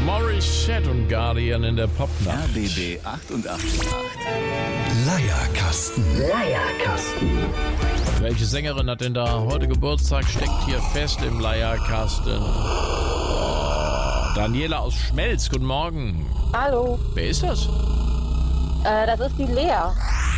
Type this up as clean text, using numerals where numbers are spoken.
Morissette und Guardian in der Popnacht. RBB 888. Leierkasten. Welche Sängerin hat denn da heute Geburtstag? Steckt hier fest im Leierkasten. Oh, Daniela aus Schmelz, guten Morgen. Hallo, Wer ist das? das ist die Lea.